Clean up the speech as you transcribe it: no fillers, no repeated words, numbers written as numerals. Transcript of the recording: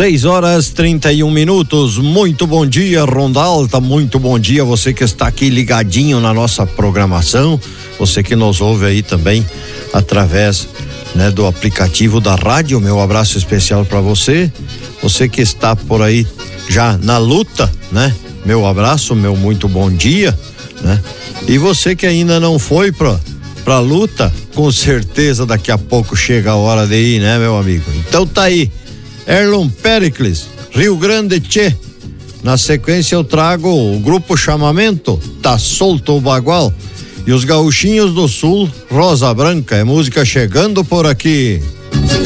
6h31. Muito bom dia, Ronda Alta. Muito bom dia você que está aqui ligadinho na nossa programação, você que nos ouve aí também através, né, do aplicativo da rádio. Meu abraço especial para você que está por aí já na luta, né? Meu abraço, meu muito bom dia, né? E você que ainda não foi pra luta, com certeza daqui a pouco chega a hora de ir, né, meu amigo? Então tá aí, Erlon Pericles, Rio Grande Tchê. Na sequência eu trago o grupo Chamamento, Tá Solto o Bagual, e os Gaúchinhos do Sul, Rosa Branca. É música chegando por aqui.